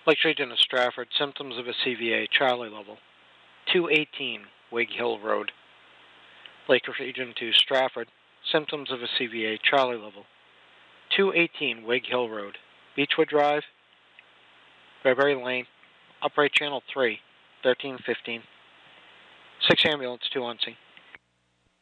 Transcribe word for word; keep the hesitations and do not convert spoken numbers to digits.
Lake Region of Stratford, symptoms of a C V A, Charlie level. two eighteen, Wig Hill Road. Lake Region to Stratford, symptoms of a C V A, Charlie level. two eighteen, Wig Hill Road. Beechwood Drive, Bearberry Lane, Upright Channel three, thirteen fifteen. six ambulance, two on scene.